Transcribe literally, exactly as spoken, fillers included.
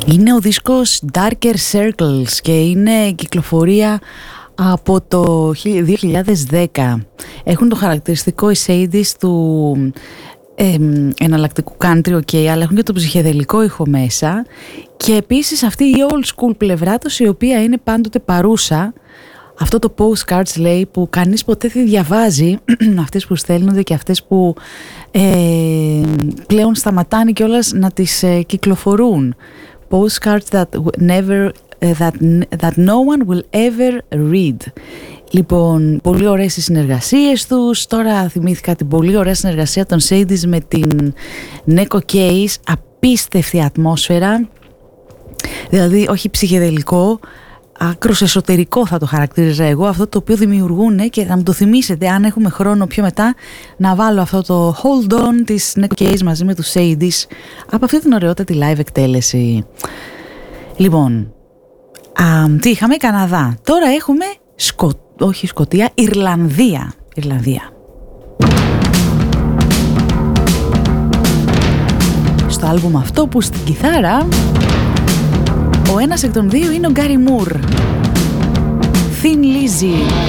Είναι ο δίσκος Darker Circles και είναι κυκλοφορία από το δύο χιλιάδες δέκα. Έχουν το χαρακτηριστικό οι Shadies του ε, εναλλακτικού country, ok, αλλά έχουν και το ψυχεδελικό ήχο μέσα και επίσης αυτή η old school πλευρά τους, η οποία είναι πάντοτε παρούσα. Αυτό το postcards, λέει, που κανείς ποτέ δεν διαβάζει, αυτές που στέλνονται και αυτές που ε, πλέον σταματάνε κιόλας να τις ε, κυκλοφορούν. Postcards that never, that, that no one will ever read. Λοιπόν, πολύ ωραίες οι συνεργασίες τους. Τώρα θυμήθηκα την πολύ ωραία συνεργασία των Shadies με την Neko Case. Απίστευτη ατμόσφαιρα. Δηλαδή, όχι ψυχεδελικό, άκρος εσωτερικό θα το χαρακτήριζα εγώ, αυτό το οποίο δημιουργούν, και θα μου το θυμίσετε αν έχουμε χρόνο πιο μετά να βάλω αυτό το Hold On της Neko Case μαζί με τους Shadies από αυτή την ωραιότατη live εκτέλεση. Λοιπόν, α, τι είχαμε? Καναδά. Τώρα έχουμε Σκο... όχι Σκωτία, Ιρλανδία. Ιρλανδία. Στο άλμπουμ αυτό που στην κιθάρα ο ένας εκ των δύο είναι ο Γκάρι Μουρ. Thin Lizzy.